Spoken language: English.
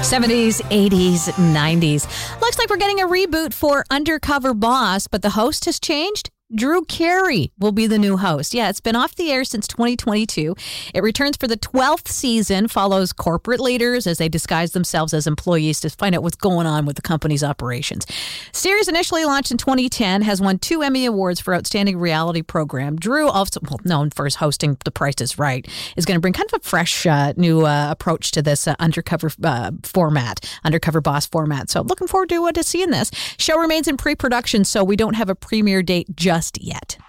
70s, 80s, 90s. Looks like we're getting a reboot for Undercover Boss, but the host has changed. Drew Carey will be the new host. Yeah, it's been off the air since 2022. It returns for the 12th season, follows corporate leaders as they disguise themselves as employees to find out what's going on with the company's operations. Series initially launched in 2010, has won 2 Emmy Awards for Outstanding Reality Program. Drew, also known for his hosting The Price is Right, is going to bring kind of a fresh new approach to this undercover format, Undercover Boss format. So looking forward to seeing this. Show remains in pre-production, so we don't have a premiere date just yet.